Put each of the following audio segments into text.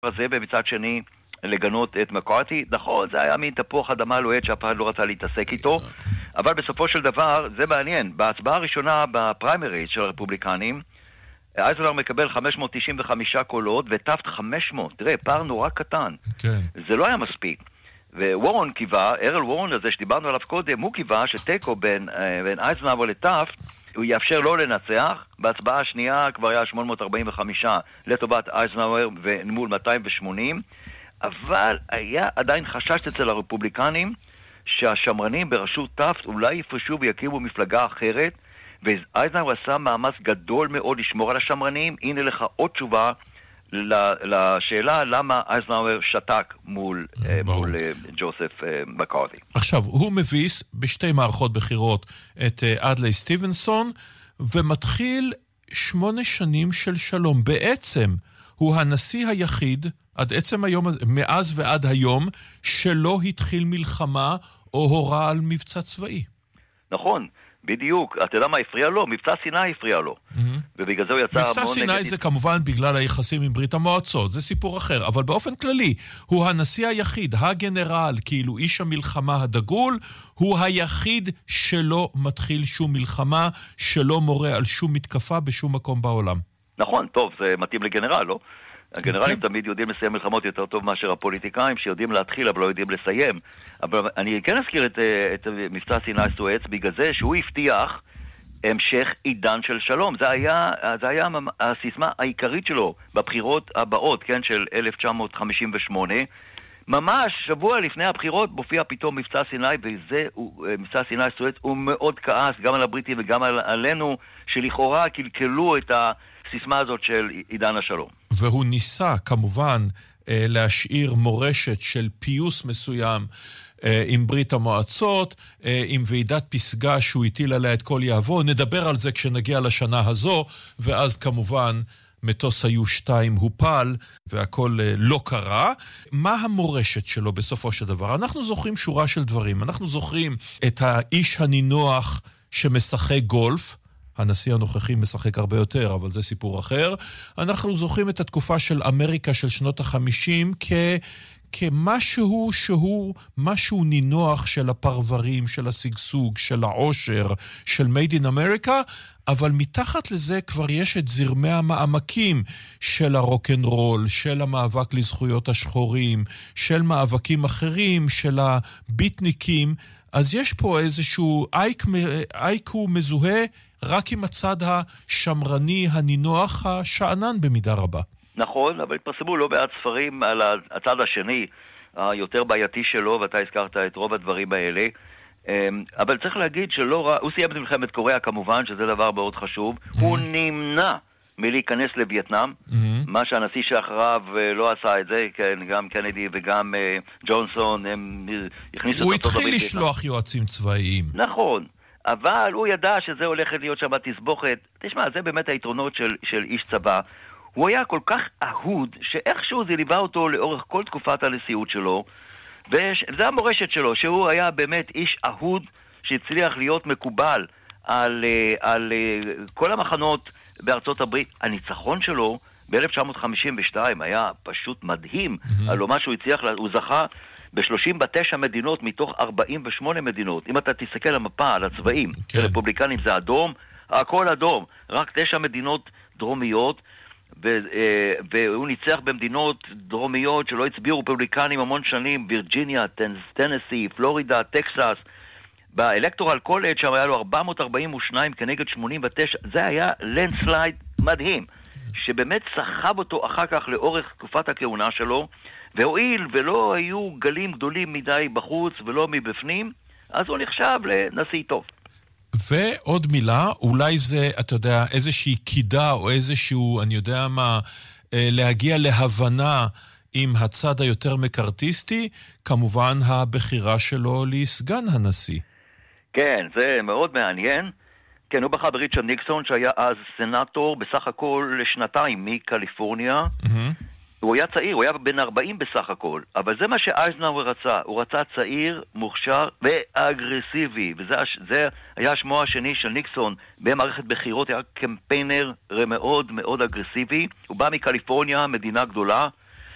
הזה, ומצד שני לגנות את מקארתי. נכון, זה היה מין תפוח אדמה לוהט שאף אחד לא רצה להתעסק איתו, אבל בסופו של דבר, זה מעניין, בהצבעה הראשונה בפריימריז של הרפובליקנים, אייזנהאואר מקבל 595 קולות וטפט 500. תראה, פער נורא קטן. כן. זה לא היה מספיק. ווורן קיווה, ארל וורן הזה שדיברנו עליו קודם, הוא קיווה שטקו בין אייזנהאואר לטפט, הוא יאפשר לו לנצח. בהצבעה השנייה כבר היה 845 לטובת אייזנהאואר ומול 280, אבל היה עדיין חשש אצל הרפובליקנים שהשמרנים בראשות טפט אולי יפרשו ויקימו מפלגה אחרת, ואייזנהאואר עשה מאמץ גדול מאוד לשמור על השמרנים. הנה לך עוד תשובה לשאלה למה אייזנהאואר שתק מול ג'וסף מקארתי. עכשיו, הוא מביס בשתי מערכות בחירות את אדלי סטיבנסון, ומתחיל 8 שנים של שלום. בעצם הוא הנשיא היחיד עד עצם היום הזה, מאז ועד היום, שלא התחיל מלחמה או הורה על מבצע צבאי. נכון, בדיוק. אתה יודע מה הפריע לו? מבצע סיני הפריע לו. ובגלל זה הוא יצא... מבצע סיני זה כמובן בגלל היחסים עם ברית המועצות, זה סיפור אחר, אבל באופן כללי, הוא הנשיא היחיד, הגנרל, כאילו איש המלחמה הדגול, הוא היחיד שלא מתחיל שום מלחמה, שלא מורה על שום מתקפה בשום מקום בעולם. נכון, טוב, זה מתאים לגנרל, לא? הגנרלים תמיד יודעים לסיים מלחמות יותר טוב מאשר הפוליטיקאים שיודעים להתחיל אבל לא יודעים לסיים. אבל אני כן אזכיר את מבצע סיני סואץ בגלל זה שהוא הבטיח המשך עידן של שלום. זה היה הסיסמה העיקרית שלו בבחירות הבאות, כן, של 1958. ממש שבוע לפני הבחירות מופיע פתאום מבצע סיני, וזה מבצע סיני סואץ. הוא מאוד כעס גם על הבריטים וגם עלינו שלכאורה קלקלו את הסיסמה הזאת של עידן השלום. והוא ניסה כמובן להשאיר מורשת של פיוס מסוים עם ברית המועצות, עם ועידת פסגה שהוא הטיל עליה את כל יהבו. נדבר על זה כשנגיע לשנה הזו, ואז כמובן מטוס היו-2 הופל והכל לא קרה. מה המורשת שלו בסופו של דבר? אנחנו זוכרים שורה של דברים. אנחנו זוכרים את האיש הנינוח שמשחק גולף, הנשיא הנוכחי משחק הרבה יותר, אבל זה סיפור אחר. אנחנו זוכרים את התקופה של אמריקה של שנות ה-50 כמשהו שהוא משהו נינוח של הפרברים, של הסגסוג, של העושר, של Made in America, אבל מתחת לזה כבר יש את זרמי המעמקים של הרוק'נ'רול, של המאבק לזכויות השחורים, של מאבקים אחרים, של הביטניקים. אז יש פה איזשהו אייק הוא מזוהה רק עם הצד השמרני, הנינוח, השענן במידה רבה. נכון, אבל התפרסמו לא מעט ספרים על הצד השני, היותר בעייתי שלו, ואתה הזכרת את רוב הדברים האלה. אבל צריך להגיד שלא הוא סיים את מלחמת קוריאה כמובן, שזה דבר מאוד חשוב. הוא נמנע מלהיכנס לווייטנאם, מה שהנשיא שאחריו לא עשה את זה, כן, גם קנדי וגם ג'ונסון, הם הכניסו הוא התחיל לשלוח יועצים צבאיים. נכון. אבל הוא ידע שזה הולך להיות שם תסבוכת. תשמע, זה באמת היתרונות של איש צבא. הוא היה כל כך אהוד, שאיכשהו זה ליווה אותו לאורך כל תקופת הנשיאות שלו, וזה המורשת שלו, שהוא היה באמת איש אהוד, שהצליח להיות מקובל על כל המחנות בארצות הברית. הניצחון שלו ב-1952 היה פשוט מדהים, על מה שהוא הצליח, הוא זכה ב-39 מדינות מתוך 48 מדינות. אם אתה תסתכל על המפה, על הצבעים, כן. הרפובליקנים זה אדום, הכל אדום, רק 9 מדינות דרומיות, והוא ניצח במדינות דרומיות שלא הצביעו רפובליקנים המון שנים, וירג'יניה, טנסי, פלורידה, טקסס. באלקטורל קולג' שם היה לו 442 כנגד 89. זה היה לנדסלייד מדהים, שבאמת סחב אותו אחר כך לאורך תקופת הכהונה שלו, והואיל ולא היו גלים גדולים מדי בחוץ ולא מבפנים, אז הוא נחשב לנשיא טוב. ועוד מילה, אולי זה, אתה יודע, איזושהי קידה או איזשהו, אני יודע מה, להגיע להבנה עם הצד היותר מקרטיסטי, כמובן הבחירה שלו לסגן הנשיא. כן, זה מאוד מעניין. כן, הוא בחר בריצ'רד ניקסון, שהיה אז סנאטור בסך הכל לשנתיים מקליפורניה. הוא היה צעיר, הוא היה בן 40 בסך הכל, אבל זה מה שאייזנהאואר רצה. הוא רצה צעיר, מוכשר ואגרסיבי, וזה היה שמו השני של ניקסון במערכת בחירות, היה קמפיינר מאוד מאוד אגרסיבי. הוא בא מקליפורניה, מדינה גדולה,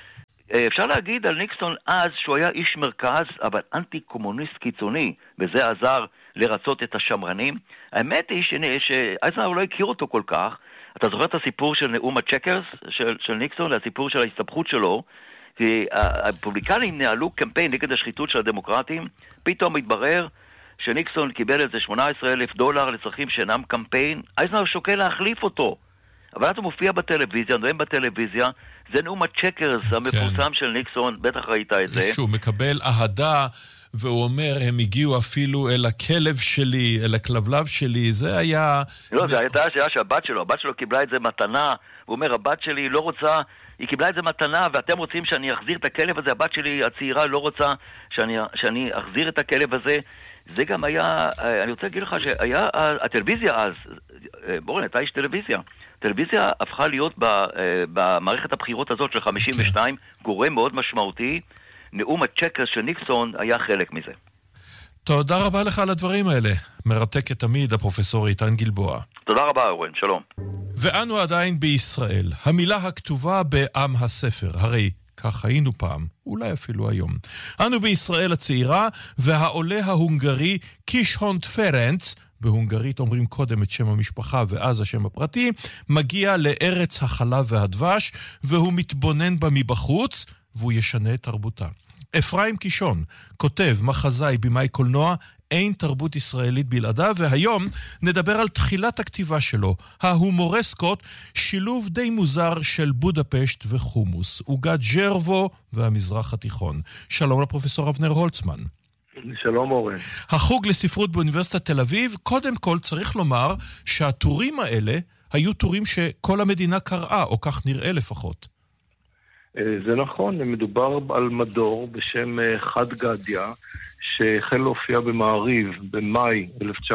אפשר להגיד על ניקסון אז שהוא היה איש מרכז, אבל אנטי-קומוניסט קיצוני, וזה עזר לרצות את השמרנים. האמת היא שאייזנהאואר לא הכיר אותו כל כך. אתה זוכר את הסיפור של נאום הצ'קרס של ניקסון, הסיפור של ההסתבכות שלו, כי הרפובליקנים נעלו קמפיין נגד השחיתות של הדמוקרטים, פתאום התברר שניקסון קיבל איזה $18,000 לצרכים שאינם קמפיין, אייזנהאואר שוקל להחליף אותו. אבל אתה מופיע בטלוויזיה, נואם בטלוויזיה, זה נאום הצ'קרס המפורסם של ניקסון, בטח ראית את זה. שהוא מקבל אהדה, והוא אומר, הם הגיעו אפילו אל הכלב שלי, אל הכלבלב שלי, זה היה... לא, זה הייתה השאלה שהבת שלו קיבלה את זה מתנה, הוא אומר, הבת שלי לא רוצה, היא קיבלה את זה מתנה, ואתם רוצים שאני אחזיר את הכלב הזה, הבת שלי הצעירה לא רוצה שאני אחזיר את הכלב הזה. זה גם היה, אני רוצה להגיד לך שהיה, הטלוויזיה אז, בורן, אתה איש טלוויזיה, טלוויזיה הפכה להיות במערכת הבחירות הזאת של 52, גורם מאוד משמעותי, נאום הצ'קרס של ניקסון היה חלק מזה. תודה רבה לך על הדברים האלה. מרתקת תמיד הפרופסור איתן גלבוע. תודה רבה, אורן, שלום. ואנו עדיין בישראל. המילה הכתובה בעם הספר, הרי כך היינו פעם, אולי אפילו היום. אנו בישראל הצעירה, והעולה ההונגרי קישהונט פרנץ, בהונגרית אומרים קודם את שם המשפחה ואז השם הפרטי, מגיע לארץ החלב והדבש, והוא מתבונן בה מבחוץ, והוא ישנה את תרבותה. אפרים קישון כותב מחזאי במאי קולנוע, אין תרבות ישראלית בלעדיו, והיום נדבר על תחילת הכתיבה שלו, ההומורסקות, שילוב די מוזר של בודפשט וחומוס, עוגת ג'רבו והמזרח התיכון. שלום לפרופסור אבנר הולצמן. שלום אורן. החוג לספרות באוניברסיטת תל אביב, קודם כל צריך לומר שהטורים האלה היו טורים שכל המדינה קראה, או כך נראה לפחות. זה נכון, מדובר על מדור בשם חד גדיה, שהחל להופיע במעריב במאי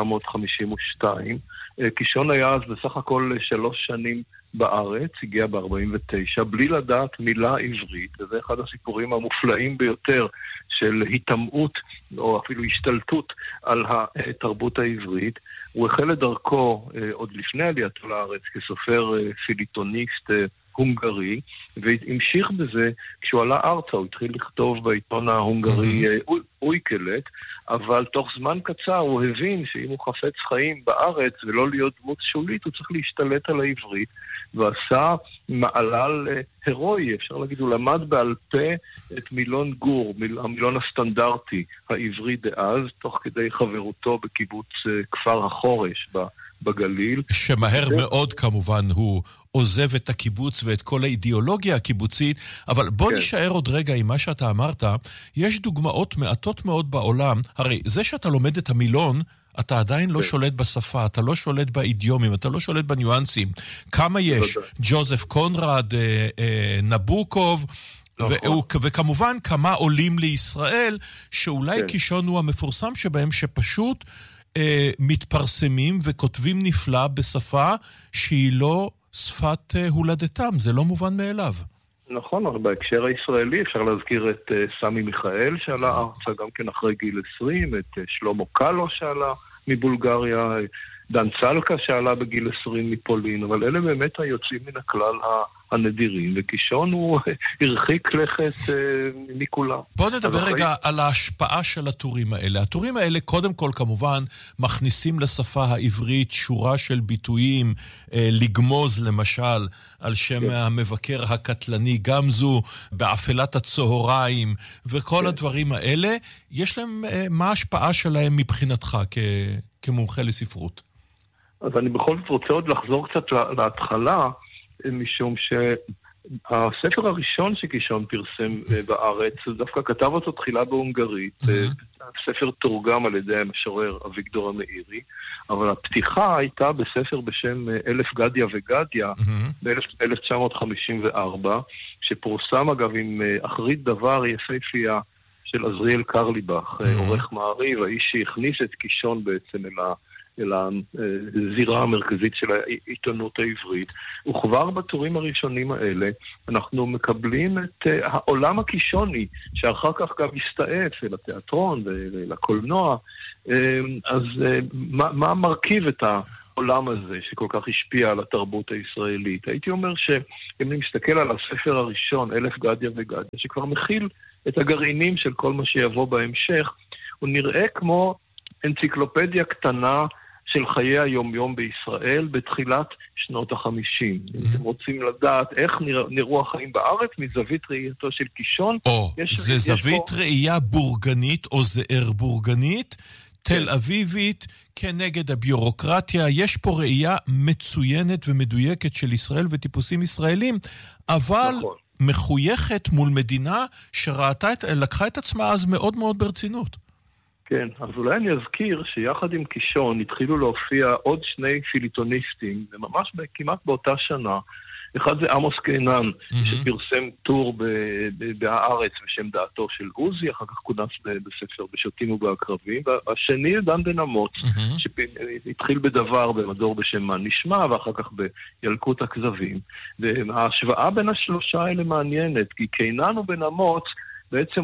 1952. קישון היה אז בסך הכל 3 שנים בארץ, הגיע ב-49, בלי לדעת מילה עברית, וזה אחד הסיפורים המופלאים ביותר של התאמות או אפילו השתלטות על התרבות העברית. הוא החל את דרכו עוד לפני עלייתו לארץ כסופר פיליטוניסט הונגרי, והמשיך בזה כשהוא עלה ארצה, הוא התחיל לכתוב בעיתון ההונגרי אויקלט, אבל תוך זמן קצר הוא הבין שאם הוא חפץ חיים בארץ ולא להיות דמות שולית, הוא צריך להשתלט על העברית, ועשה מעלל הרואי, אפשר להגיד, הוא למד בעל פה את מילון גור, המילון הסטנדרטי העברי דאז, תוך כדי חברותו בקיבוץ כפר החורש בגליל. שמהר מאוד כמובן הוא עוזב את הקיבוץ ואת כל האידיאולוגיה הקיבוצית, אבל בוא נשאר עוד רגע עם מה שאתה אמרת. יש דוגמאות מעטות מאוד בעולם, הרי זה שאתה לומד את המילון, אתה עדיין לא שולט בשפה, אתה לא שולט באידיומים, אתה לא שולט בניואנסים. כמה יש? ג'וזף קונרד, נבוקוב, וכמובן כמה עולים לישראל, שאולי קישון הוא המפורסם שבהם שפשוט מתפרסמים וכותבים נפלא בשפה שהיא לא שפת הולדתם, זה לא מובן מאליו. נכון, אבל בהקשר הישראלי אפשר להזכיר את סמי מיכאל שעלה ארצה גם כן אחרי גיל 20, את שלמה קלו שעלה מבולגריה, דן צלקה שעלה בגיל 20 מפולין, אבל אלה באמת היוצאים מן הכלל הנדירים, וקישון הוא הרחיק לכת מכולם. בוא נדבר רגע על ההשפעה של הטורים האלה. הטורים האלה קודם כל כמובן מכניסים לשפה העברית שורה של ביטויים, לגמוז למשל על שם המבקר הקטלני גמזו, באפלת הצהריים, וכל הדברים האלה, יש להם, מה ההשפעה שלהם מבחינתך כמומחה לספרות? אז אני בכל זאת רוצה עוד לחזור קצת להתחלה, משום שהספר הראשון שקישון פרסם בארץ, דווקא כתב אותו תחילה בהונגרית, הספר תורגם על ידי המשורר אביגדור המאירי, אבל הפתיחה הייתה בספר בשם אלף גדיה וגדיה, ב-1954, שפורסם אגב עם אחרית דבר יפהפייה של עזריאל קרליבך, עורך מעריב, האיש שהכניס את קישון בעצם אל אל הזירה המרכזית של העיתונות העברית. וכבר בטורים הראשונים האלה אנחנו מקבלים את העולם הקישוני, שאחר כך גם מסתעף אל התיאטרון ולקולנוע. אז מה מרכיב את העולם הזה שכל כך השפיע על התרבות הישראלית? הייתי אומר שאם אני מסתכל על הספר הראשון, אלף גדיה וגדיה, שכבר מכיל את הגרעינים של כל מה שיבוא בהמשך, הוא נראה כמו אנציקלופדיה קטנה של חיי היום-יום בישראל בתחילת שנות ה-50. אם אתם רוצים לדעת איך נראו החיים בארץ, מזווית ראייתו של קישון. זה זווית ראייה בורגנית או זער בורגנית, תל אביבית, כנגד הביורוקרטיה. יש פה ראייה מצוינת ומדויקת של ישראל וטיפוסים ישראלים, אבל מחויכת מול מדינה שלקחה את עצמה אז מאוד מאוד ברצינות. כן, אז אולי אני אזכיר שיחד עם קישון התחילו להופיע עוד שני פיליטוניסטים, וממש כמעט באותה שנה. אחד זה עמוס קינן, שפרסם טור בהארץ בשם דעתו של עוזי, אחר כך כונס בספר בשוטים ובעקרבים, והשני דן בן אמוץ, שהתחיל בדבר במדור בשם מה נשמע, ואחר כך בילקוט הכזבים. וההשוואה בין השלושה האלה מעניינת, כי קינן ובן אמוץ בעצם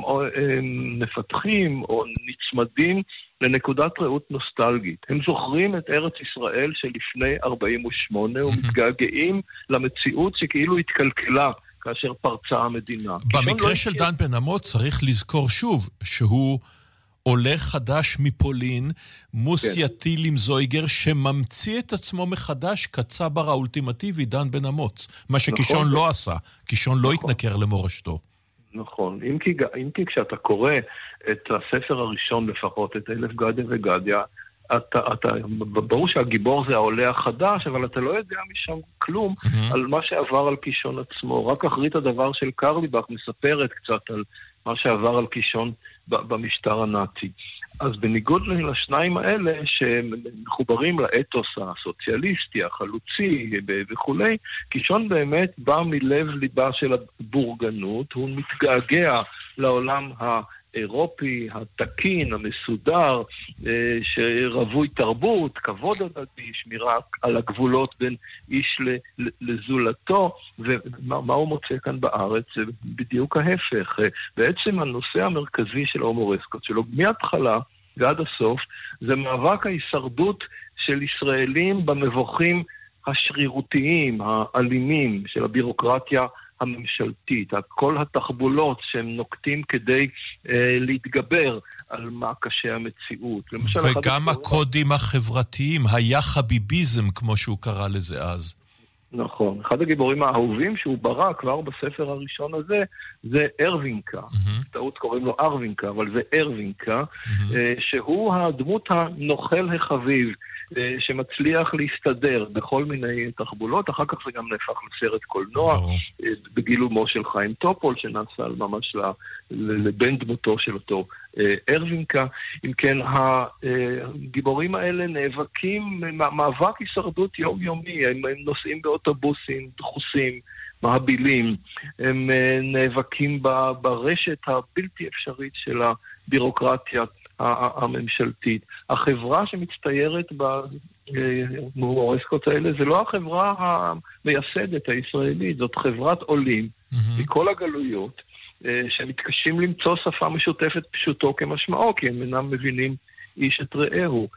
מפתחים או נצמדים לנקודת ראות נוסטלגית. הם זוכרים את ארץ ישראל שלפני 48 ומתגעגעים למציאות שכאילו התקלקלה כאשר פרצה המדינה. במקרה של דן בן אמוץ צריך לזכור שוב שהוא עולה חדש מפולין, מוסייתי למזויגר, שממציא את עצמו מחדש כצבר האולטימטיבי דן בן אמוץ. מה שקישון לא עשה. קישון לא התנכר למורשתו. נכון. אם כי כשאתה קורא את הספר הראשון לפחות, את אלף גדיה וגדיה, ברור שהגיבור זה העולה החדש, אבל אתה לא יודע משם כלום על מה שעבר על קישון עצמו. רק אחרית הדבר של קרליבך מספרת קצת על מה שעבר על קישון במשטר הנאצי. אז בניגוד לשניים האלה שמחוברים לאתוס הסוציאליסטי, החלוצי וכולי, קישון באמת בא מלב ליבה של הבורגנות, הוא מתגעגע לעולם האירופי, התקין, המסודר, שרווי תרבות, כבוד הדדי, שמירה על הגבולות בין איש לזולתו, ומה הוא מוצא כאן בארץ? זה בדיוק ההפך. בעצם הנושא המרכזי של ההומורסקות שלו, מההתחלה ועד הסוף, זה מאבק ההישרדות של ישראלים במבוכים השרירותיים, האלימים של הבירוקרטיה הממשלתית, כל התחבולות שהם נוקטים כדי להתגבר על מה קשה המציאות. וגם הקודים החברתיים, היה חביביזם כמו שהוא קרא לזה אז. נכון. אחד הגיבורים האהובים שהוא ברא כבר בספר הראשון הזה, זה ארווינקה. טעות קוראים לו ארווינקה, אבל זה ארווינקה, שהוא הדמות הנוכל החביב, שמצליח להסתדר בכל מיני תחבולות. אחר כך זה גם נהפך לסרט קולנוע, בגילומו של חיים טופול, שנעשה ממש לבן דמותו של אותו ארווינקה. אם כן, הגיבורים האלה נאבקים מאבק הישרדות יומיומי, הם נוסעים באוטובוסים דחוסים, מהבילים, הם נאבקים ברשת הבלתי אפשרית של הבירוקרטיה הממשלתית. החברה שמצטיירת במורסקות האלה זה לא החברה המייסדת הישראלית, זאת חברת עולים מכל הגלויות שמתקשים למצוא שפה משותפת פשוטו כמשמעו, כי הם אינם מבינים איש את רעהו.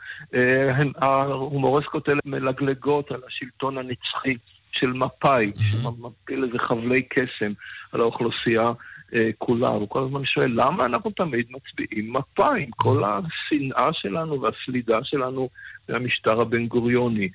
המורסקות האלה מלגלגות על השלטון הנצחי של מפאי, שמפיל איזה חבלי קסם על האוכלוסייה כולה. הוא כל הזמן שואל, למה אנחנו תמיד מצביעים מפאי? כל השנאה שלנו והסלידה שלנו מהמשטר הבן-גוריוני.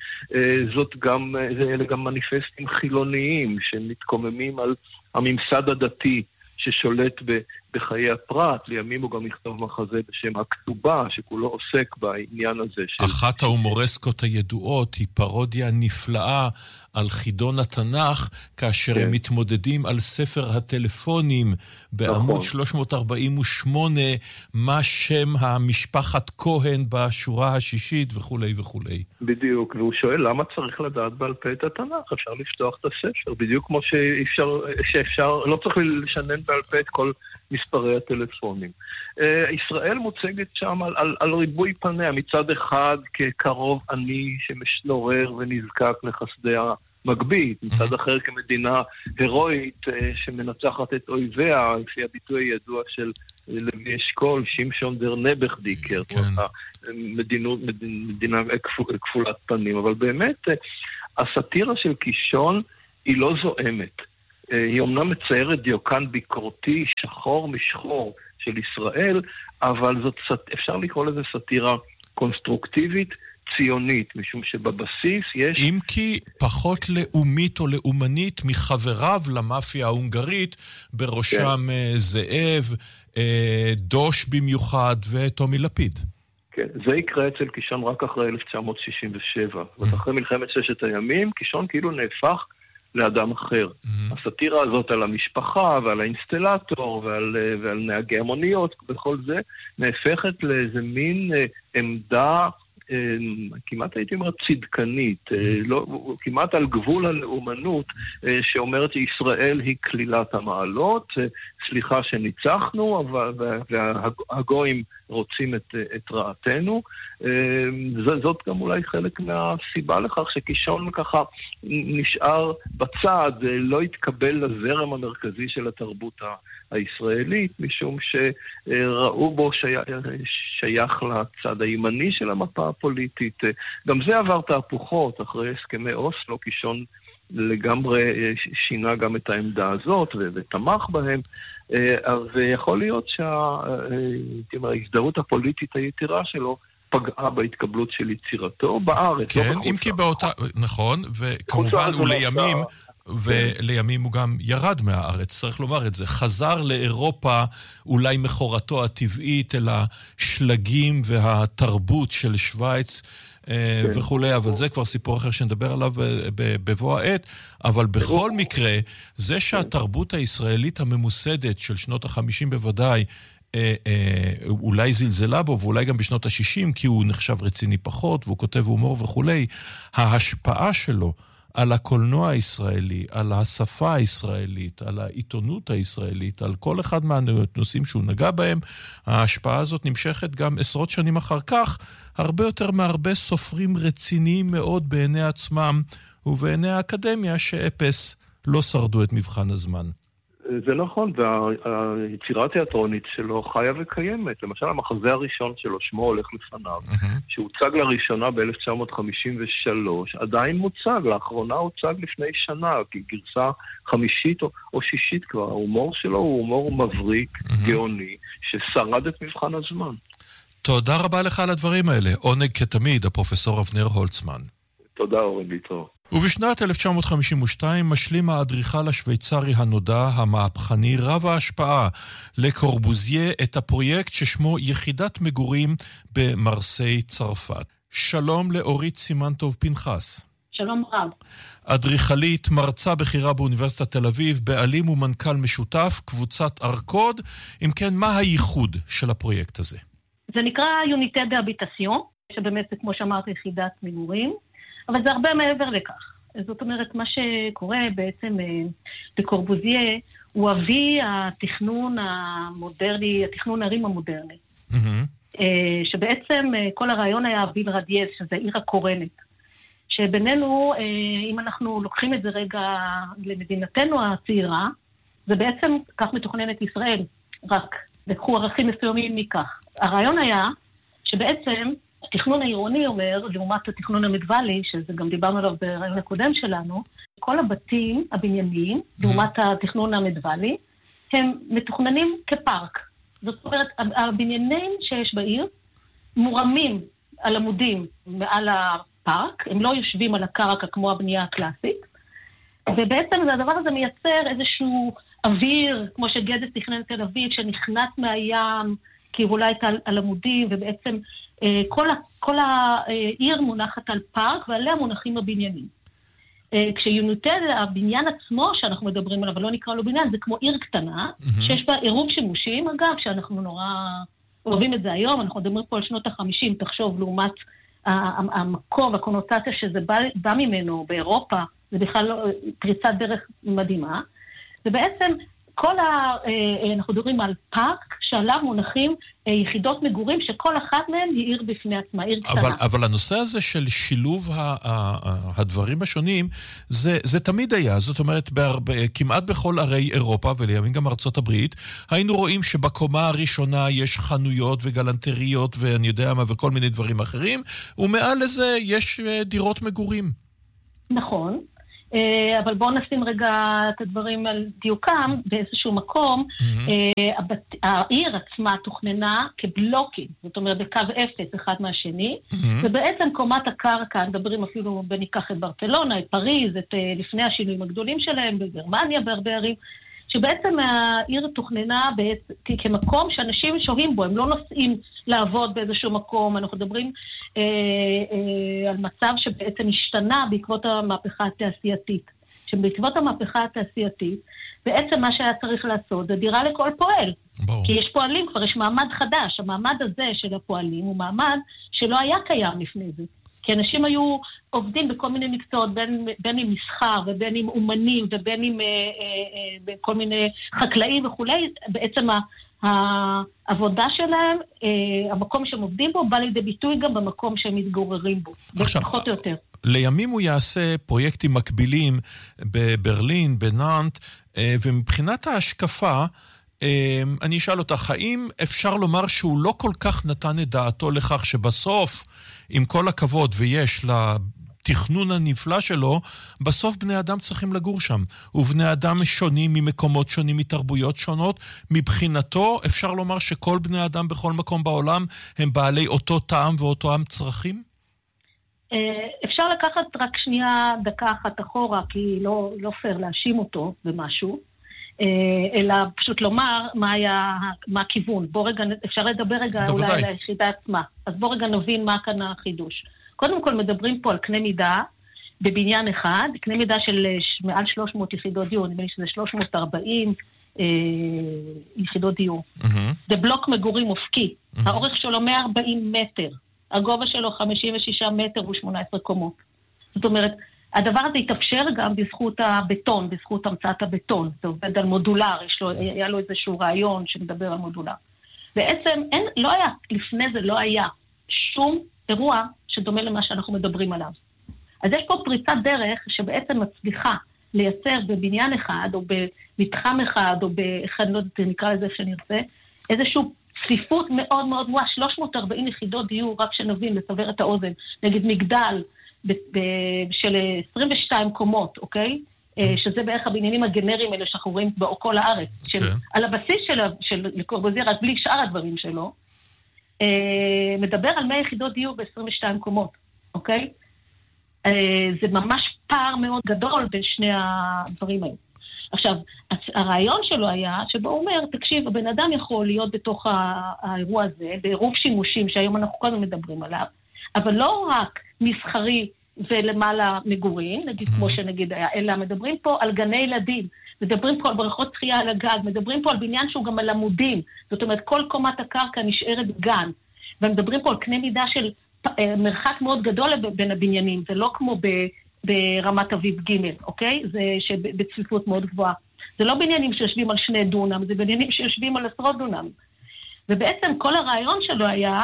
אלה גם מניפסטים חילוניים שמתקוממים על הממסד הדתי ששולט בחיי הפרט. לימים הוא גם יכתוב מחזה בשם הכתובה, שכולו עוסק בעניין הזה. אחת ההומורסקות הידועות היא פרודיה נפלאה על חידון התנ"ך, כאשר הם מתמודדים על ספר הטלפונים בעמוד 348, מה שם המשפחת כהן בשורה השישית וכו' וכו'. בדיוק, והוא שואל למה צריך לדעת בעל פה את התנ"ך? אפשר לפתוח את הספר, בדיוק כמו שאפשר, לא צריך לשנן בעל פה את כל מספרי הטלפונים. ישראל מוצגת שם על ריבוי פניה, מצד אחד כקרוב עני שמשנורר ונזקק לחסדי המגבית, מצד אחר כמדינה הירואית שמנצחת את אויביה, לפי הביטוי הידוע של לוי אשכול, שמשון דר נבכדיקר, מדינה כפולת פנים. אבל באמת הסאטירה של קישון היא לא זועמת. היא אומנם מציירת דיוקן ביקורתי, שחור משחור של ישראל, אבל אפשר לקרוא לזה סאטירה קונסטרוקטיבית, ציונית, משום שבבסיס יש... אם כי פחות לאומית או לאומנית מחבריו למאפיה ההונגרית, בראשם זאב, דוש במיוחד וטומי לפיד. כן, זה יקרה אצל קישון רק אחרי 1967. ואחרי מלחמת ששת הימים, קישון כאילו נהפך לאדם אחר. הסאטירה הזאת על המשפחה ועל האינסטלטור ועל נהגי המוניות, בכל זה, נהפכת לאיזה מין עמדה כמעט הייתי אומר צדקנית, כמעט על גבול הלאומנות, שאומרת שישראל היא כלילת המעלות, סליחה שניצחנו, והגויים רוצים את רעתנו. זאת גם אולי חלק מהסיבה לכך שקישון ככה נשאר בצד, לא התקבל לזרם המרכזי של התרבות הישראלית, משום שראו בו שייך לצד הימני של המפה הפוליטית. גם זה עבר תהפוכות, אחרי הסכמי אוסלו, קישון לגמרי שינה גם את העמדה הזאת ותמך בהם, ויכול להיות שההזדהות הפוליטית היתירה שלו פגעה בהתקבלות של יצירתו בארץ. כן, אם כי באותה, נכון, וכמובן ולימים הוא גם ירד מהארץ, צריך לומר את זה. חזר לאירופה אולי מחורתו הטבעית אל השלגים והתרבות של שוויץ וכולי, אבל זה כבר סיפור אחר שנדבר עליו בבוא העת. אבל בכל מקרה, זה שהתרבות הישראלית הממוסדת של שנות ה-50 בוודאי, אולי זלזלה בו, ואולי גם בשנות ה-60, כי הוא נחשב רציני פחות, והוא כותב הומור וכולי, ההשפעה שלו על הקולנוע הישראלי, על השפה הישראלית, על העיתונות הישראלית, על כל אחד מהנושאים שהוא נגע בהם, ההשפעה הזאת נמשכת גם עשרות שנים אחר כך, הרבה יותר מהרבה סופרים רציניים מאוד בעיני עצמם, ובעיני האקדמיה שאפס לא שרדו את מבחן הזמן. זה נכון, והיצירה התיאטרונית שלו חיה וקיימת. למשל, המחזה הראשון שלו, שמו הולך לפניו, שהוצג לראשונה ב-1953, עדיין מוצג, לאחרונה הוצג לפני שנה, כגרסה חמישית או שישית כבר. ההומור שלו הוא הומור מבריק, גאוני, ששרד את מבחן הזמן. תודה רבה לך על הדברים האלה. עונג כתמיד, הפרופסור אבנר הולצמן. תודה, אורן ביטרו. ובשנת 1952 משלים האדריכל השוויצרי הנודע, המהפכני, רב ההשפעה לקורבוזיה את הפרויקט ששמו יחידת מגורים במרסיי, צרפת. שלום לאורית סימן-טוב פנחס. שלום רב. אדריכלית, מרצה בכירה באוניברסיטת תל אביב, בעלים ומנכ"ל משותף, קבוצת ארקוד. אם כן, מה הייחוד של הפרויקט הזה? זה נקרא יוניטה d'habitation, שבאמת זה כמו שאמרת יחידת מגורים. אבל זה הרבה מעבר לכך. זאת אומרת, מה שקורה בעצם בקורבוזיה, הוא אבי התכנון המודרני, התכנון הערים המודרני. שבעצם כל הרעיון היה ויל רדיאז, שזה העיר הקורנת. שבינינו, אם אנחנו לוקחים את זה רגע למדינתנו הצעירה, זה בעצם כך מתוכננת ישראל, רק לקחו ערכים מסוימים מכך. הרעיון היה שבעצם התכנון העירוני אומר, לעומת התכנון המדוולי, שזה גם דיברנו עליו ברעיון הקודם שלנו, כל הבתים הבנייניים, לעומת התכנון המדוולי, הם מתוכננים כפארק. זאת אומרת, הבניינים שיש בעיר מורמים על עמודים מעל הפארק, הם לא יושבים על הקרקע כמו הבנייה הקלאסית, ובעצם הדבר הזה מייצר איזשהו אוויר, כמו שגדס תכנן תל אביב, שנכנס מהים, כי הוא אולי על עמודים, ובעצם כל העיר מונחת על פארק, ועליה מונחים הבניינים. כשיונוטה, הבניין עצמו שאנחנו מדברים עליו, אבל לא נקרא לו בניין, זה כמו עיר קטנה, שיש בה עירוב שימושים, אגב, שאנחנו נורא אוהבים את זה היום, אנחנו מדברים פה על שנות ה-50, תחשוב, לעומת המקום, הקונוטציה שזה בא ממנו באירופה, זה בכלל פריצת דרך מדהימה, ובעצם אנחנו מדברים על פארק שעליו מונחים יחידות מגורים שכל אחת מהן היא עיר בפני עצמה, עיר קטנה. אבל הנושא הזה של שילוב הדברים השונים, זה תמיד היה. זאת אומרת, כמעט בכל ערי אירופה, ולימים גם ארצות הברית, היינו רואים שבקומה הראשונה יש חנויות וגלנטריות, ואני יודע מה, וכל מיני דברים אחרים, ומעל לזה יש דירות מגורים. נכון. אבל בואו נשים רגע את הדברים על דיוקם. באיזשהו מקום, העיר עצמה תוכננה כבלוקים, זאת אומרת בקו אפס אחד מהשני, ובעצם קומת הקרקע, נדברים אפילו ניקח את ברצלונה, את פריז, את לפני השינויים הגדולים שלהם, בגרמניה בהרבה ערים, שבעצם העיר תוכננה כמקום שאנשים שוהים בו, הם לא נוסעים לעבוד באיזשהו מקום. אנחנו מדברים על מצב שבעצם השתנה בעקבות המהפכה התעשייתית. שבעקבות המהפכה התעשייתית, בעצם מה שהיה צריך לעשות זה דירה לכל פועל. כי יש פועלים, כבר יש מעמד חדש. המעמד הזה של הפועלים הוא מעמד שלא היה קיים לפני זה. כי אנשים היו עובדים בכל מיני מקצועות, בין עם מסחר ובין עם אומנים ובין עם כל מיני חקלאים וכו'. בעצם העבודה שלהם, המקום שהם עובדים בו, בא לידי ביטוי גם במקום שהם מתגוררים בו. עכשיו, פחות או יותר. לימים הוא יעשה פרויקטים מקבילים בברלין, בנאנט, ומבחינת ההשקפה, אני אשאל אותך, האם אפשר לומר שהוא לא כל כך נתן את דעתו לכך שבסוף, עם כל הכבוד ויש לתכנון הנפלא שלו, בסוף בני אדם צריכים לגור שם, ובני אדם שונים ממקומות שונים, מתרבויות שונות, מבחינתו אפשר לומר שכל בני אדם בכל מקום בעולם הם בעלי אותו טעם ואותם צרכים? אפשר לקחת רק שנייה דקה אחת אחורה, כי לא פייר להאשים אותו במשהו, אלא פשוט לומר מה הכיוון. בוא רגע, אפשר לדבר רגע אולי על היחידה עצמה. אז בוא רגע נבין מה כאן החידוש. קודם כל מדברים פה על קנה מידה בבניין אחד, קנה מידה של מעל 300 יחידות דיור, נדמה לי שזה 340 יחידות דיור. זה בלוק מגורים אופקי, האורך שלו 140 מטר, הגובה שלו 56 מטר ו18 קומות. זאת אומרת, הדבר הזה התאפשר גם בזכות הבטון, בזכות המצאת הבטון. זה עובד על מודולר, היה לו איזשהו רעיון שמדבר על מודולר. בעצם לפני זה לא היה שום אירוע שדומה למה שאנחנו מדברים עליו. אז יש פה פריצת דרך שבעצם מצליחה לייצר בבניין אחד, או במתחם אחד, או באחד, לא יודעת, נקרא לזה שנרצה, איזשהו צפיפות מאוד מאוד גבוהה, 340 יחידות דיור, רק שנבין, לסבר את האוזן, נגיד מגדל, של 22 קומות, אוקיי? שזה בערך הבניינים הגנריים האלה שאנחנו רואים בכל הארץ. על הבסיס של לקורבוזיר, אז בלי שאר הדברים שלו, מדבר על 100 יחידות דיור ב-22 קומות, אוקיי? זה ממש פער מאוד גדול בין שני הדברים האלה. עכשיו, הרעיון שלו היה, שבו הוא אומר, תקשיב, הבן אדם יכול להיות בתוך האירוע הזה, בעירוב שימושים שהיום אנחנו קודם מדברים עליו, אבל לא רק מסחרי ולמעלה מגורים, נגיד כמו שנגיד היה, אלא מדברים פה על גני ילדים, מדברים פה על בריכות שחייה על הגג, מדברים פה על בניין שהוא גם על עמודים, זאת אומרת כל קומת הקרקע נשארת גן, ומדברים פה על קנה מידה של מרחק מאוד גדול בין הבניינים, זה לא כמו ברמת אביב ג', אוקיי? זה בצפיפות מאוד גבוהה. זה לא בניינים שיושבים על 2 דונם, זה בניינים שיושבים על 10 דונם. ובעצם כל הרעיון שלו היה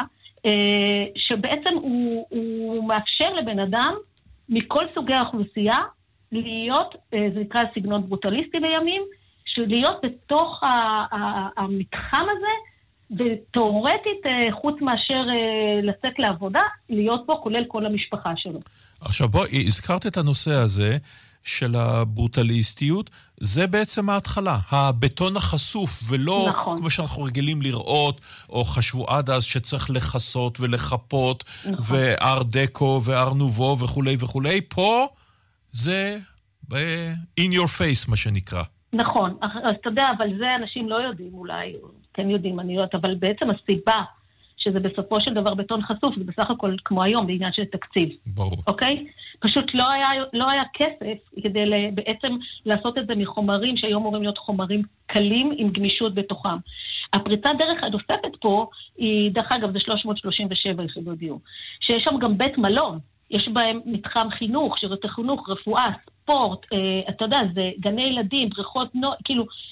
שבעצם הוא מאפשר לבן אדם מכל סוגי האוכלוסייה להיות, זה נקרא סגנון ברוטליסטי לימים, להיות בתוך המתחם הזה, ותאורטית, חוץ מאשר לצאת לעבודה, להיות פה כולל כל המשפחה שלו. עכשיו בואי, הזכרת את הנושא הזה של הברוטליסטיות, זה בעצם ההתחלה, הבטון החשוף, ולא נכון. כמו שאנחנו רגילים לראות, או חשבו עד אז שצריך לחסות ולחפות, נכון. ואר דקו ואר נובו וכו' וכו', פה זה in your face מה שנקרא. נכון, אז אתה יודע, אבל זה אנשים לא יודעים אולי, כן יודעים, אני יודעת, אבל בעצם הסיבה שזה בסופו של דבר בטון חשוף, זה בסך הכל כמו היום, בעניין של תקציב. ברור. אוקיי? פשוט לא היה כסף כדי בעצם לעשות את זה מחומרים שהיום אמורים להיות חומרים קלים עם גמישות בתוכם. הפריצת דרך הנוספת פה היא, דרך אגב, זה 337 יחידות דיור, שיש שם גם בית מלון, יש בהם מתחם חינוך, שירותי חינוך, רפואה, ספורט, אתה יודע, זה גני ילדים, בריכות, כאילו,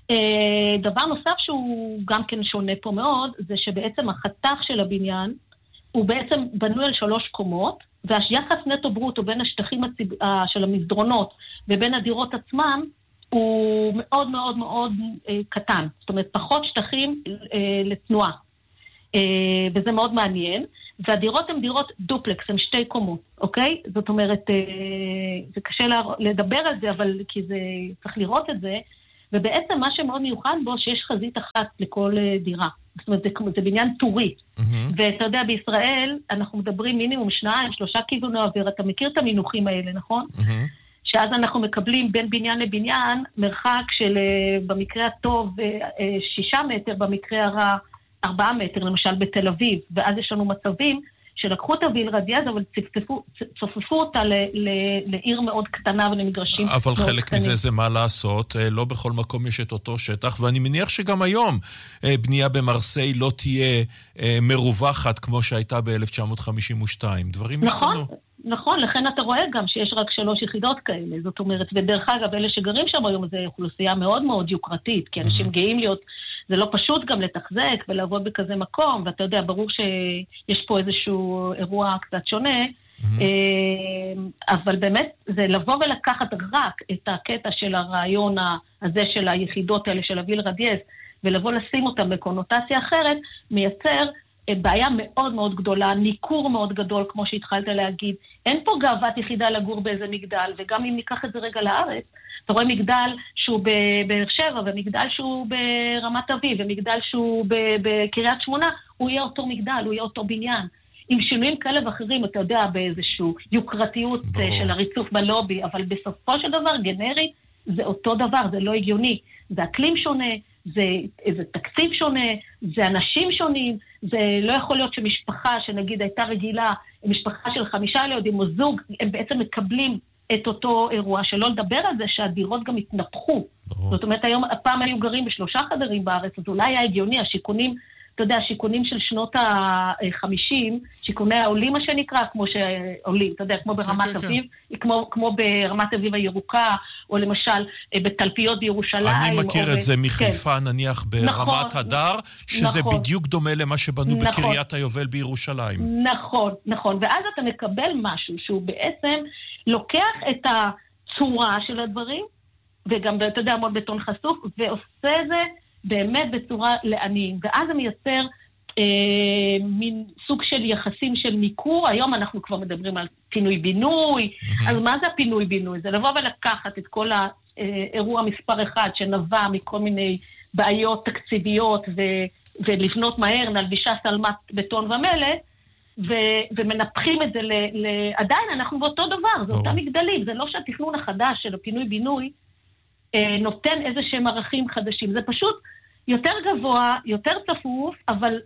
דבר נוסף שהוא גם כן שונה פה מאוד, זה שבעצם החתך של הבניין, הוא בעצם בנוי על 3 קומות, והיחס נטו ברוטו בין השטחים של המסדרונות ובין הדירות עצמם, הוא מאוד מאוד מאוד קטן. זאת אומרת, פחות שטחים לתנועה. וזה מאוד מעניין. והדירות הן דירות דופלקס, הן 2 קומות, אוקיי? זאת אומרת, זה קשה לדבר על זה, אבל כי זה צריך לראות את זה. ובעצם מה שמאוד מיוחד בו, שיש חזית אחת לכל דירה. זאת אומרת, זה בניין טורי. ואתה יודע, בישראל אנחנו מדברים מינימום 2-3 כיווני עובר. אתה מכיר את המינוחים האלה, נכון? שאז אנחנו מקבלים בין בניין לבניין מרחק של במקרה הטוב 6 מטר, במקרה הרע 4 מטר, למשל בתל אביב. ואז יש לנו מצבים שלקחו את הוויל רדיאז, אבל צופפו אותה לעיר מאוד קטנה ולמגרשים מאוד קטנים. אבל חלק מזה זה מה לעשות, לא בכל מקום יש את אותו שטח, ואני מניח שגם היום בנייה במרסיי לא תהיה מרווחת כמו שהייתה ב-1952. דברים השתנו. נכון, לכן אתה רואה גם שיש רק 3 יחידות כאלה, זאת אומרת, ודרך אגב, אלה שגרים שם היום זה אוכלוסייה מאוד מאוד יוקרתית, כי אנשים גאים להיות, זה לא פשוט גם לתחזק ולעבוד בכזה מקום, ואתה יודע, ברור שיש פה איזשהו אירוע קצת שונה, אבל באמת זה לבוא ולקחת רק את הקטע של הרעיון הזה של היחידות האלה של הוויל רדיאז, ולבוא לשים אותם בקונוטציה אחרת, מייצר בעיה מאוד מאוד גדולה, ניכור מאוד גדול, כמו שהתחלת להגיד. אין פה גאוות יחידה לגור באיזה מגדל, וגם אם ניקח את זה רגע לארץ, אתה רואה מגדל שהוא בבאר שבע, ומגדל שהוא ברמת אביב, ומגדל שהוא בקריית שמונה, הוא יהיה אותו מגדל, הוא יהיה אותו בניין. עם שינויים כאלה ואחרים, אתה יודע, באיזשהו יוקרתיות של הריצוף בלובי, אבל בסופו של דבר, גנרי, זה אותו דבר, זה לא הגיוני. זה אקלים שונה, זה תקציב שונה, זה אנשים שונים, זה לא יכול להיות שמשפחה שנגיד הייתה רגילה, משפחה של 5 ילדים או זוג, הם בעצם מקבלים את אותו אירוע, שלא לדבר על זה שהדירות גם התנפחו. זאת אומרת, היום, הפעם היו גרים ב3 חדרים בארץ, אז אולי היה הגיוני, השיכונים, אתה יודע, השיכונים של שנות ה-50, שיכוני העולים, מה שנקרא, כמו שעולים, אתה יודע, כמו ברמת אביב, כמו ברמת אביב הירוקה, או למשל בתלפיות בירושלים. אני מכיר את זה מחיפה, נניח ברמת הדר, שזה בדיוק דומה למה שבנו בקריית היובל בירושלים. נכון, ואז אתה מקבל משהו שהוא בעצם לוקח את הצורה של הדברים, וגם, אתה יודע, מאוד בטון חשוף, ועושה זה באמת בצורה לעניים, ואז זה מייצר מין סוג של יחסים של ניכור. היום אנחנו כבר מדברים על פינוי-בינוי, אז מה זה הפינוי-בינוי? זה לבוא ולקחת את כל האירוע מספר 1 שנבע מכל מיני בעיות תקציביות ולבנות מהר, נלבישה סלמת בטון ומלט, ומנפחים את זה עדיין אנחנו באותו דבר, זה אותם מגדלים, זה לא שהתכנון החדש של הפינוי-בינוי נותן איזה שהם ערכים חדשים. זה פשוט יותר גבוה, יותר צפוף,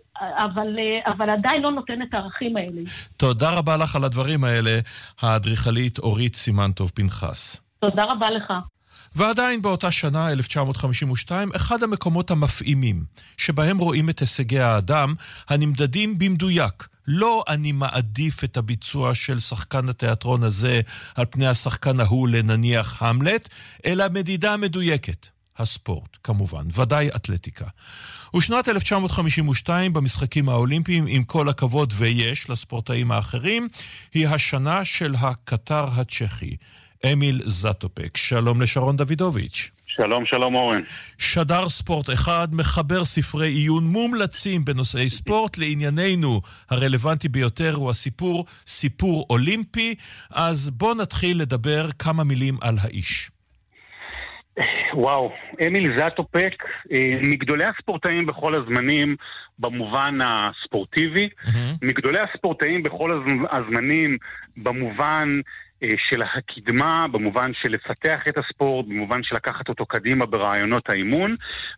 אבל עדיין לא נותן את הערכים האלה. תודה רבה לך על הדברים האלה, האדריכלית אורית סימן-טוב פנחס. תודה רבה לך. ועדיין באותה שנה, 1952, אחד המקומות המפעימים, שבהם רואים את הישגי האדם, הנמדדים במדויק. לא אני מעדיף את הביצוע של שחקן התיאטרון הזה על פני השחקן ההוא לנניח המלט, אלא מדידה מדויקת. הספורט, כמובן, ודאי אתלטיקה. ושנת 1952 במשחקים האולימפיים, עם כל הכבוד ויש לספורטאים האחרים, היא השנה של הקטר הצ'כי. אמיל זטופק. שלום לשרון דוידוביץ'. שלום אורן. שדר ספורט אחד, מחבר ספרי עיון מומלצים בנושאי ספורט. לענייננו הרלוונטי ביותר הוא סיפור אולימפי. אז בוא נתחיל לדבר כמה מילים על האיש. וואו, אמיל זטופק, מגדולי הספורטאים בכל הזמנים במובן הספורטיבי, מגדולי הספורטאים בכל הזמנים במובן של הקדמה, במובן של לפתח את הספורט, במובן של לקחת אותו קדימה ברעיונות האימון,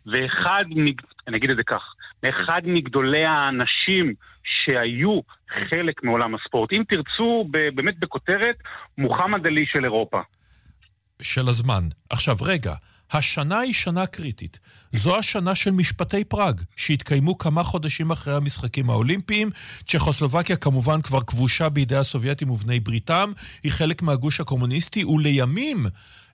אני אגיד את זה כך, אחד מגדולי האנשים שהיו חלק מעולם הספורט. אם תרצו, באמת בכותרת, מוחמד עלי של אירופה. של הזמן. עכשיו רגע, השנה היא שנה קריטית. זו השנה של משפטי פראג, שהתקיימו כמה חודשים אחרי המשחקים האולימפיים. צ'כוסלובקיה כמובן כבר כבושה בידי הסובייטים ובני בריתם, היא חלק מהגוש הקומוניסטי, ולימים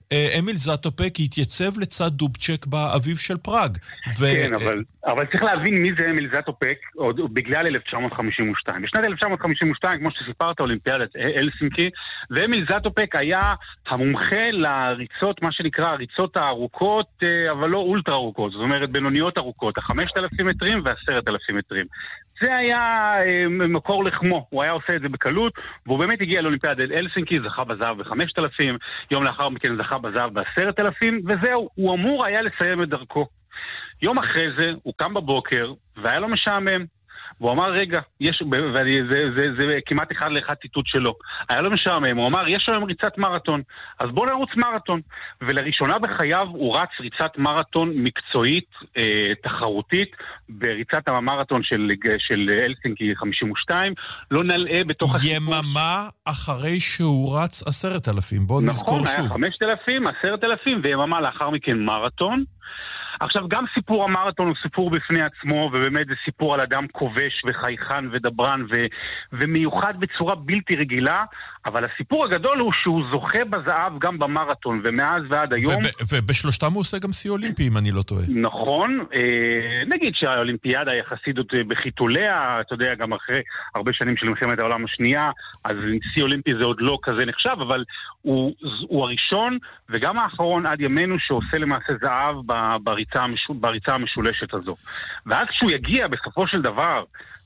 אמיל זטופק התייצב לצד דובצ'ק באביב של פראג. כן, אבל צריך להבין מי זה אמיל זטופק בגלל 1952. בשנת 1952, כמו שסיפרת, אולימפיאדת הלסינקי, ואמיל זטופק היה המומחה לריצות, מה שנקרא הריצות הארוכות, אבל לא אולטרה ארוכות, זאת אומרת בינוניות ארוכות, 5,000 מטרים ו10,000 מטרים. זה היה מקור לחמו, הוא היה עושה את זה בקלות, והוא באמת הגיע לאולימפיאדת הלסינקי, זכה בזהב ב5,000, יום לאחר מכן זכה בזהב ב10,000, וזהו, הוא אמור היה לסיים את דרכו. יום אחרי זה, הוא קם בבוקר, והיה לו משעמם. והוא אמר, רגע, זה כמעט אחד לאחד ציטוט שלו. היה לו משעמם, הוא אמר, יש היום ריצת מרתון, אז בואו נרוץ מרתון. ולראשונה בחייו הוא רץ ריצת מרתון מקצועית, תחרותית, בריצת המרתון של הלסינקי 52, לא נלאה בתוך הסיפור. יממה אחרי שהוא רץ 10,000, בואו נזכור שוב. נכון, היה 5,000, 10,000, ויממה לאחר מכן מרתון. עכשיו, גם סיפור המרתון הוא סיפור בפני עצמו, ובאמת זה סיפור על אדם כובש וחייכן ודברן ומיוחד בצורה בלתי רגילה, אבל הסיפור הגדול הוא שהוא זוכה בזהב גם במרתון, ומאז ועד היום... ובשלושתם הוא עושה גם שיא אולימפי, אם אני לא טועה. נכון, נגיד שהאולימפיאדה יחסית בחיתוליה, אתה יודע, גם אחרי הרבה שנים של מלחמת העולם השנייה, אז שיא אולימפי זה עוד לא כזה נחשב, אבל הוא הראשון וגם האחרון עד ימינו שעושה למעשה זהב בריצה המשולשת הזו. ואז כשהוא יגיע בסופו של דבר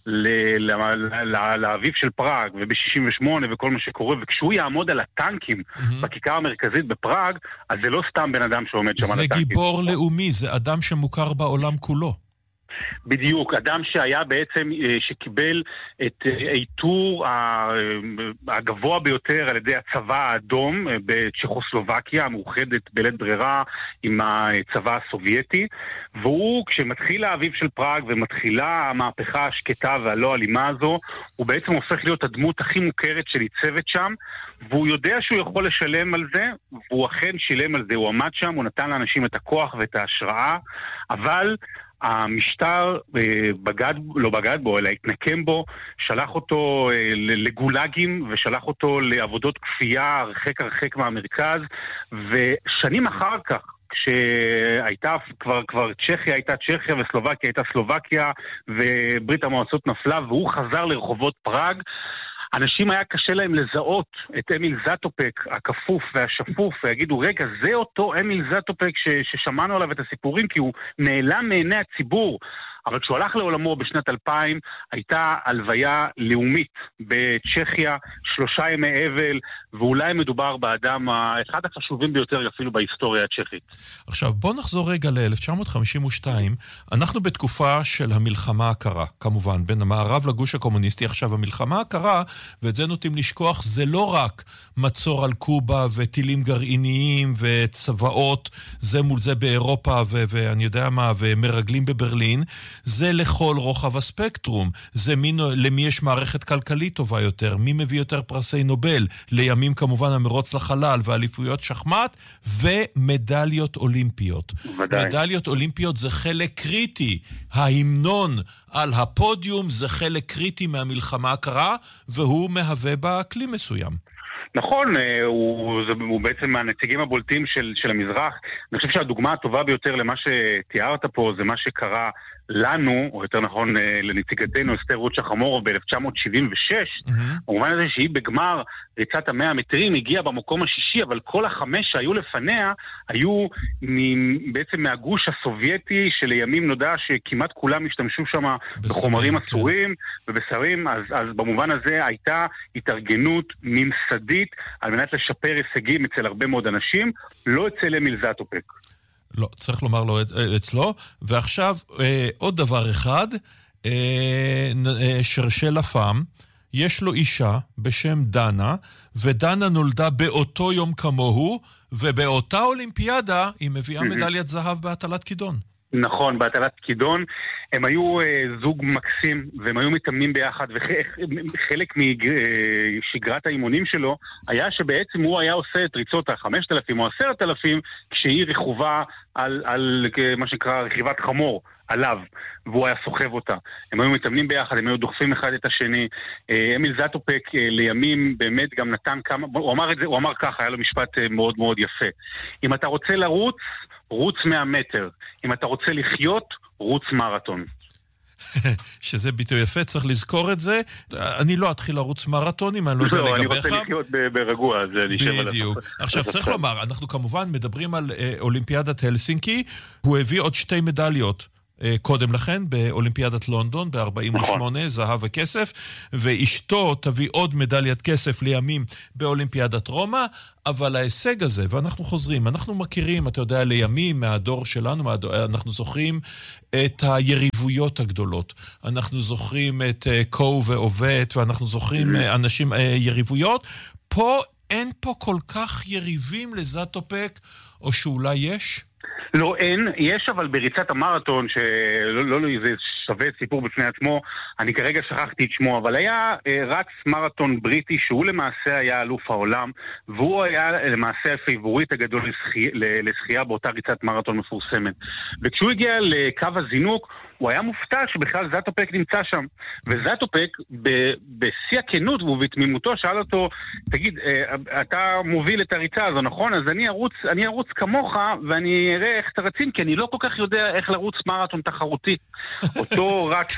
לאביב של פראג וב-68 וכל מה שקורה, וכשהוא יעמוד על הטנקים בכיכר המרכזית בפראג, אז זה לא סתם בן אדם שעומד שם על הטנקים. זה גיבור לאומי, זה אדם שמוכר בעולם כולו. בדיוק, אדם שהיה בעצם, שקיבל את העיטור הגבוה ביותר על ידי הצבא האדום בצ'כוסלובקיה, המאוחדת בלית ברירה עם הצבא הסובייטי, והוא, כשמתחיל האביב של פראג ומתחילה המהפכה השקטה והלא אלימה הזו, הוא בעצם הופך להיות הדמות הכי מוכרת שניצבת שם, והוא יודע שהוא יכול לשלם על זה, והוא אכן שילם על זה, הוא עמד שם, הוא נתן לאנשים את הכוח ואת ההשראה, אבל המשטר לא בגד בו, אלא התנקם בו, שלח אותו לגולגים ושלח אותו לעבודות כפייה הרחק מהמרכז, ושנים אחר כך, כשהייתה כבר צ'כיה הייתה צ'כיה וסלובקיה הייתה סלובקיה וברית המועצות נפלה והוא חזר לרחובות פראג, אנשים היה קשה להם לזהות את אמיל זטופק, הכפוף והשפוף, ויגידו, רגע, זה אותו אמיל זטופק ששמענו עליו את הסיפורים, כי הוא נעלם מעיני הציבור. אבל כשהוא הלך לעולמו בשנת 2000, הייתה הלוויה לאומית בצ'כיה, 3 ימי אבל, ואולי מדובר באדם אחד החשובים ביותר אפילו בהיסטוריה הצ'כית. עכשיו, בוא נחזור רגע ל-1952. אנחנו בתקופה של המלחמה הקרה, כמובן, בין המערב לגוש הקומוניסטי. עכשיו, המלחמה הקרה, ואת זה נוטים לשכוח, זה לא רק מצור על קובה וטילים גרעיניים וצבאות, זה מול זה באירופה ואני יודע מה, ומרגלים בברלין, זה לכל רוחב הספקטרום. זה למי יש מערכת כלכלית טובה יותר, מי מביא יותר פרסי נובל, לימים כמובן המרוץ לחלל ואליפויות שחמט, ומדליות אולימפיות. ודאי. מדליות אולימפיות זה חלק קריטי. ההמנון על הפודיום זה חלק קריטי מהמלחמה הקרה, והוא מהווה בה כלי מסוים. נכון, הוא בעצם מהנציגים הבולטים של המזרח. אני חושב שהדוגמה הטובה ביותר למה שתיארת פה זה מה שקרה לנו, או יותר נכון לנציגתנו אסתר רוטשה חמורוב ב-1976, במובן הזה שהיא בגמר ריצת 100 מטרים הגיעה במקום השישי, אבל כל 5 שהיו לפניה היו בעצם מהגוש הסובייטי שלימים נודע שכמעט כולם השתמשו שם בחומרים אסורים ובשרים, אז במובן הזה הייתה התארגנות ממסדית על מנת לשפר הישגים אצל הרבה מאוד אנשים, לא אצל אמיל זטופק. לא, צריך לומר לו אצלו. ועכשיו עוד דבר אחד, שרשל אפם, יש לו אישה בשם דנה, ודנה נולדה באותו יום כמוהו, ובאותה אולימפיאדה היא מביאה מדליית זהב בהטלת כידון. נכון, בהטלת כידון. הם היו זוג מקסים, והם היו מתאמנים ביחד, וחלק משגרת האימונים שלו היה שבעצם הוא היה עושה את ריצות ה-5,000 או 10,000 כשהיא רכובה על מה שנקרא רכיבת חמור עליו, והוא היה סוחב אותה. הם היו מתאמנים ביחד, הם היו דוחפים אחד את השני. אמיל זאטופק לימים באמת גם נתן כמה, הוא אמר ככה, היה לו משפט מאוד מאוד יפה. אם אתה רוצה לרוץ, רוץ 100 מטר. אם אתה רוצה לחיות, רוץ מרתון. שזה ביטוי יפה, צריך לזכור את זה. אני לא אתחיל לרוץ מרתונים, אני לא יודע לגביך. אני רוצה לחיות ברגוע, אז אני אשב על בדיוק. עכשיו צריך לומר, אנחנו כמובן מדברים על אולימפיאדת הלסינקי, הוא הביא עוד 2 מדליות. קודם לכן, באולימפיאדת לונדון, ב-48, זהב וכסף, ואשתו תביא עוד מדליית כסף לימים באולימפיאדת רומא, אבל ההישג הזה, ואנחנו חוזרים, אנחנו מכירים, אתה יודע, לימים מהדור שלנו, אנחנו זוכרים את היריבויות הגדולות, אנחנו זוכרים את קו ועובט, ואנחנו זוכרים אנשים יריבויות, פה אין פה כל כך יריבים לזאטופק, או שאולי יש? לא, אין, יש אבל בריצת המרתון, שלא, זה שווה סיפור בפני עצמו, אני כרגע שכחתי את שמו, אבל היה רץ מרתון בריטי, שהוא למעשה היה אלוף העולם, והוא היה למעשה הפייבוריט הגדול לשחייה באותה ריצת מרתון מפורסמת. וכשהוא הגיע לקו הזינוק, הוא היה מופתע שבכלל זאטופק נמצא שם. וזאטופק, בשיא הכנות ובתמימותו, שאל אותו, תגיד, אתה מוביל את הריצה הזו, נכון? אז אני ארוץ כמוך, ואני אראה איך אתה רצים, כי אני לא כל כך יודע איך לרוץ מרתון תחרותי. אותו רץ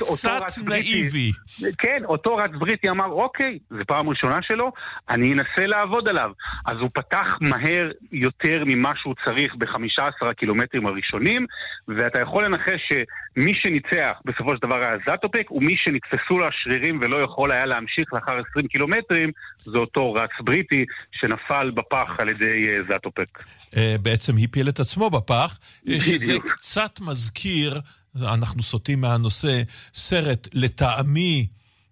נאיבי. כן, אותו רץ בריטי אמר, אוקיי, זו פעם ראשונה שלו, אני אנסה לעבוד עליו. אז הוא פתח מהר יותר ממה שהוא צריך ב-15 הקילומטרים הראשונים, ואתה יכול לנחש שמי שניצח בסופו של דבר היה זאטופק, ומי שנתפסו לו השרירים ולא יכול היה להמשיך לאחר 20 קילומטרים, זה אותו רץ בריטי שנפל בפח על ידי זאטופק. בעצם הפיל את עצמו בפח, שזה קצת מזכיר, אנחנו סוטים מהנושא, סרט לטעמי,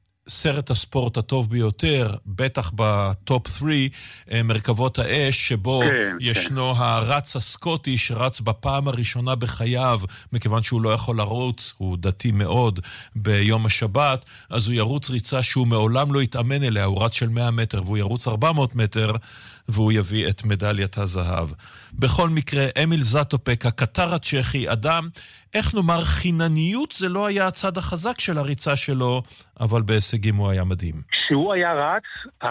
סרט הספורט הטוב ביותר, בטח בטופ 3, מרכבות האש, שבו ישנו הרץ הסקוטי שרץ בפעם הראשונה בחייו, מכיוון שהוא לא יכול לרוץ, הוא דתי מאוד ביום השבת, אז הוא ירוץ ריצה שהוא מעולם לא יתאמן אליה, הוא רץ של 100 מטר, והוא ירוץ 400 מטר, והוא יביא את מדליית הזהב. בכל מקרה, אמיל זאטופק, הקטר הצ'כי, אדם, איך נאמר, חינניות זה לא היה הצד החזק של הריצה שלו, אבל בהישגים הוא היה מדהים. כשהוא היה רץ,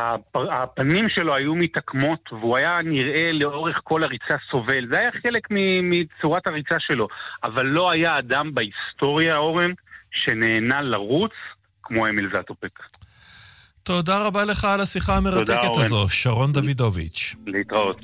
הפנים שלו היו מתעקמות, והוא היה נראה לאורך כל הריצה סובל. זה היה חלק מצורת הריצה שלו, אבל לא היה אדם בהיסטוריה, אורן, שנהנה לרוץ כמו אמיל זאטופק. תודה רבה לך על השיחה המרתקת הזו, שרון דוידוביץ'. להתראות.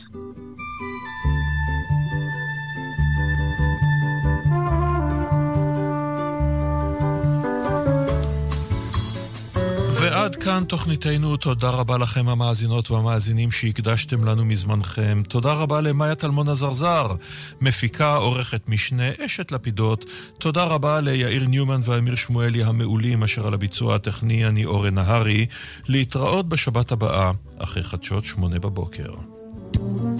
ועד כאן תוכניתנו, תודה רבה לכם המאזינות והמאזינים שהקדשתם לנו מזמנכם. תודה רבה למאיה טלמון הזרזר, מפיקה, עורכת משנה, אשת לפידות. תודה רבה ליאיר ניומן ואמיר שמואלי המעולים, אשר על הביצוע הטכני, אני אורן נהרי. להתראות בשבת הבאה, אחרי חדשות 8 בבוקר.